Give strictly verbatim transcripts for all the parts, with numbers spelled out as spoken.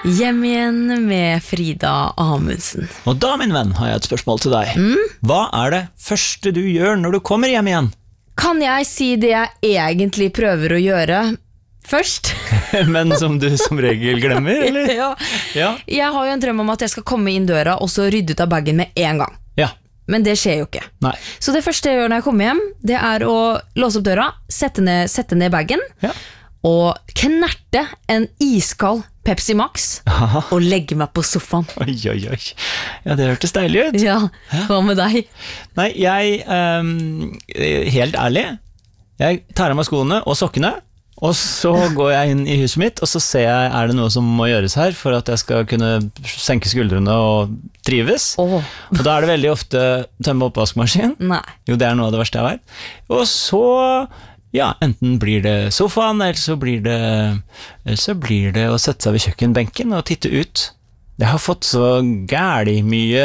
Hjem igjen med Frida Amundsen. Og da, min venn, har jeg et spørsmål til deg. Mm? Hva er det første du gjør når du kommer hjem igjen? Kan jeg si det jeg egentlig prøver å gjøre først? Men som du som regel glemmer, eller? Ja. Ja. Jeg har jo en drøm om at jeg skal komme inn døra og så rydde ut av bagen med en gang. Ja. Men det skjer jo ikke. Nei. Så det første jeg gjør når jeg kommer hjem, det er å låse opp døra, sette ned, sette ned bagen, Ja. og knerte en iskald Pepsi Max, Aha. og legge meg på sofaen. Oi, oi, oi. Ja, det hørtes deilig ut. Ja, hva med deg? Nei, jeg, ehm, helt ærlig, jeg tar av meg skoene og sokkene, og så går jeg inn i huset mitt, og så ser jeg, er det noe som må gjøres her, for at jeg skal kunne senke skuldrene og trives. Åh, Og da er det veldig ofte tømme oppvaskmaskin. nei. Jo, det er noe av det verste jeg vet. Og så, ja, enten blir det sofaen, eller så blir det, eller så blir det å sette seg ved kjøkkenbenken og titte ut. Jeg har fått så gærlig mye,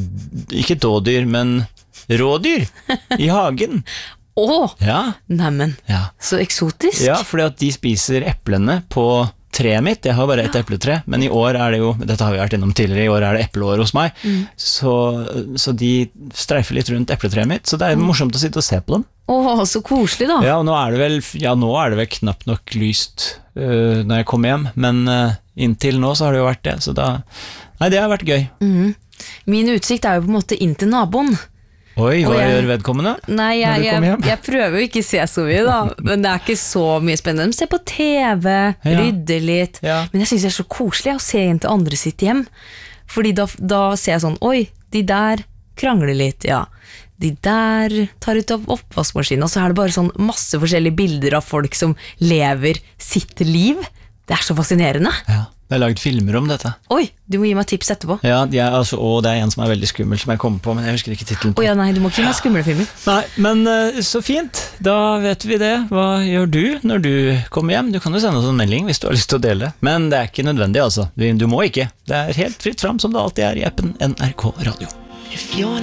ikke dådyr, men rådyr i hagen. Åh, Ja, nemmen, ja. så eksotisk. Ja, fordi at de spiser eplene på treet mitt. Jeg har bare et epletre, men i år er det jo, dette har vi vært innom tidligere, i år er det epleår hos meg, Mm. så, så de streifer litt rundt epletreet mitt, så det er morsomt å sitte og se på dem. Åh, så koselig da. Ja, og nå er det vel, ja, nå er det vel knapt nok lyst øh, når jeg kommer hjem, men øh, inntil nå så har det jo vært det, så da, nei, det har vært gøy. Mhm. Min utsikt er jo på en måte inn til naboen. Oi, hva Og jeg- gjør vedkommende? Nei, Når jeg, du kommer jeg, hjem? jeg prøver jo ikke å se så mye da, men det er ikke så mye spennende. De ser på T V, Ja. rydder litt, Ja. men jeg synes det er så koselig å se inn til andre sitt hjem, fordi da, da ser jeg sånn, oi, de der krangler litt, ja. De der tar ut av oppvaskmaskinen, og så er det bare sånn masse forskjellige bilder av folk som lever sitt liv. Det er så fascinerende. Ja, det er laget filmer om dette. Oi, du må gi meg tips etterpå. Ja, de er, altså, og det er en som er veldig skummel som jeg kommer på, men jeg husker ikke titelen på. Å ja, nei, du må ikke gi meg skumle filmer. Nei, men eh, så fint. Da vet vi det. Hva gjør du når du kommer hjem? Du kan jo sende oss en melding hvis du har lyst til å dele. Men det er ikke nødvendig, altså. Du, du må ikke. Det er helt fritt fram som det alltid er i appen N R K Radio. If you're